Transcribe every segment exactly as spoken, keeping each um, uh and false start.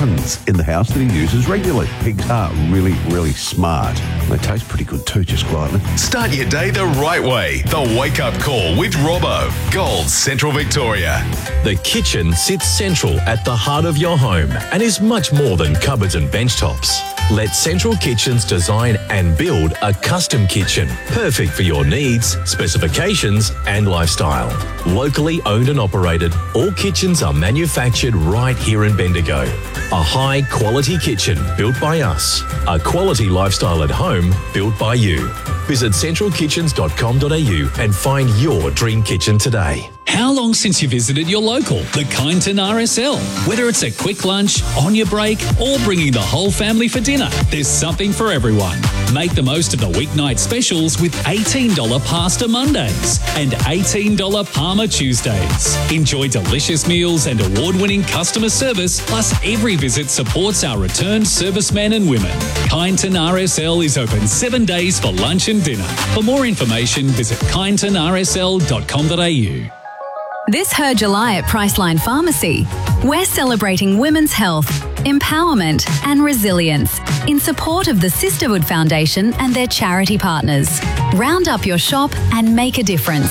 dozens in the house that he uses regularly. Pigs are really, really smart. They taste pretty good too, just quietly. Start your day the right way. The Wake Up Call with Robbo. Gold Central Victoria. The kitchen sits central at the heart of your home and is much more than cupboards and bench tops. Let Central Kitchens design and build a custom kitchen, perfect for your needs, specifications and lifestyle. Locally owned and operated, all kitchens are manufactured right here in Bendigo. A high quality kitchen built by us. A quality lifestyle at home built by you. Visit central kitchens dot com dot a u and find your dream kitchen today. How long since you visited your local, the Kyneton R S L? Whether it's a quick lunch, on your break, or bringing the whole family for dinner, there's something for everyone. Make the most of the weeknight specials with eighteen dollars Pasta Mondays and eighteen dollars Parma Tuesdays. Enjoy delicious meals and award-winning customer service, plus every visit supports our returned servicemen and women. Kyneton R S L is open seven days for lunch and dinner. For more information, visit kyneton r s l dot com dot a u. This Her July at Priceline Pharmacy, we're celebrating women's health, empowerment and resilience in support of the Sisterhood Foundation and their charity partners. Round up your shop and make a difference.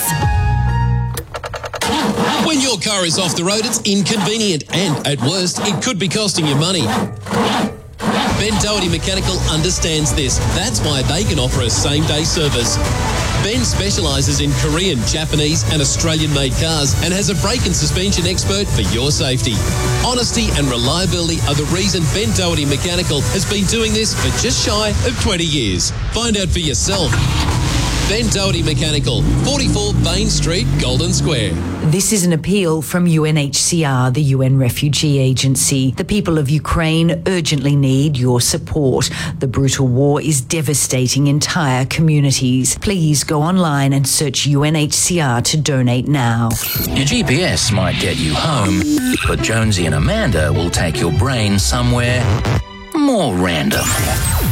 When your car is off the road, it's inconvenient and, at worst, it could be costing you money. Ben Doherty Mechanical understands this. That's why they can offer a same-day service. Ben specialises in Korean, Japanese and Australian-made cars and has a brake and suspension expert for your safety. Honesty and reliability are the reason Ben Doherty Mechanical has been doing this for just shy of twenty years. Find out for yourself. Ben Doherty Mechanical, forty-four Bain Street, Golden Square. This is an appeal from U N H C R, the U N Refugee Agency. The people of Ukraine urgently need your support. The brutal war is devastating entire communities. Please go online and search U N H C R to donate now. Your G P S might get you home, but Jonesy and Amanda will take your brain somewhere more random.